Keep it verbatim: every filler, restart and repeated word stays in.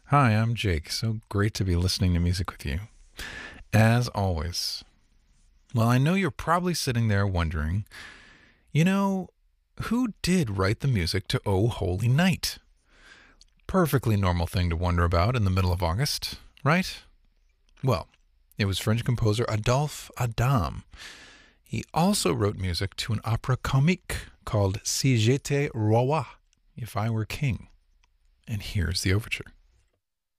Hi, I'm Jake. So great to be listening to music with you. As always. Well, I know you're probably sitting there wondering, you know, who did write the music to Oh Holy Night? Perfectly normal thing to wonder about in the middle of August, right? Well, it was French composer Adolphe Adam. He also wrote music to an opera comique called Si j'étais roi, If I Were King. And here's the overture.